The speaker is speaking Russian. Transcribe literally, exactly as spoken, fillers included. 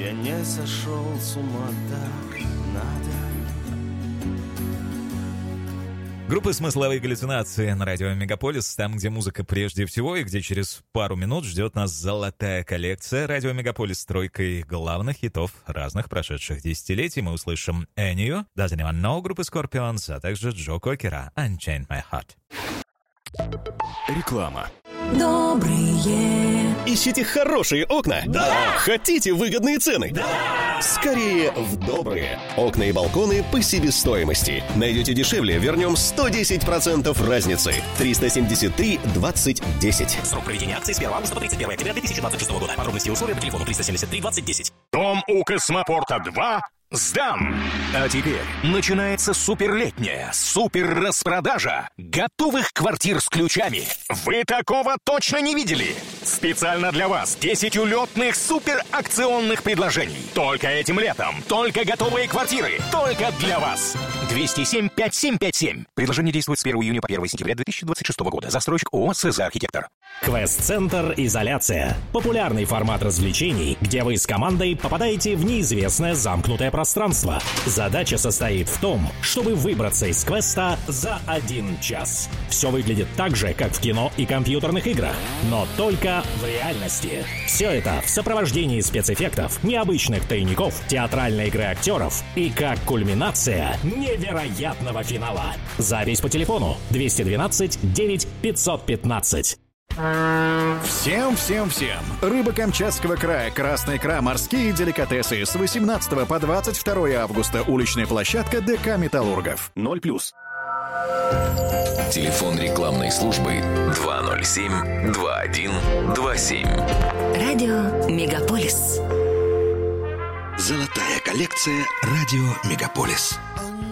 я не сошел с ума, так надо. Группа «Смысловые галлюцинации» на радио Мегаполис, там, где музыка прежде всего, и где через пару минут ждет нас золотая коллекция. Радио Мегаполис с тройкой главных хитов разных прошедших десятилетий. Мы услышим Энию, Does Anyone Know группы Scorpions, а также Джо Кокера, Unchain My Heart. Реклама. Добрые. Ищите хорошие окна? Да! Хотите выгодные цены? Да! Скорее в добрые. Окна и балконы по себестоимости. Найдете дешевле, вернем сто десять процентов разницы. триста семьдесят три двадцать десять. Срок проведения акции с первого августа по тридцать первое октября две тысячи двадцать шестого года. Подробности и условия по телефону триста семьдесят три двадцать десять. Дом у Космопорта два сдан. А теперь начинается суперлетняя супер-распродажа готовых квартир с ключами. Вы такого точно не видели? Специально для вас десять улетных суперакционных предложений. Только этим летом. Только готовые квартиры. Только для вас. двести семь пятьдесят семь пятьдесят семь. Предложение действует с первого июня по первое сентября две тысячи двадцать шестого года. Застройщик ООО «СЗ Архитектор». Квест-центр «Изоляция». Популярный формат развлечений, где вы с командой попадаете в неизвестное замкнутое пространство. Задача состоит в том, чтобы выбраться из квеста за один час. Все выглядит так же, как в кино и компьютерных играх, но только в реальности. Все это в сопровождении спецэффектов, необычных тайников, театральной игры актеров и как кульминация невероятного финала. Запись по телефону двести двенадцать девять пятьсот пятнадцать. Всем-всем-всем! Рыба Камчатского края, красная икра, морские деликатесы с восемнадцатого по двадцать второе августа. Уличная площадка ДК «Металлургов». ноль плюс. Телефон рекламной службы два ноль семь два один два семь. Радио Мегаполис. Золотая коллекция «Радио Мегаполис».